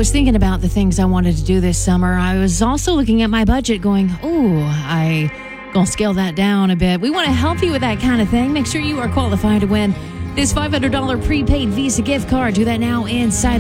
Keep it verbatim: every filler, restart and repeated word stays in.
was thinking about the things I wanted to do this summer. I was also looking at my budget going, oh, I gonna scale that down a bit. We want to help you with that kind of thing. Make sure you are qualified to win this five hundred dollars prepaid Visa gift card. Do that now inside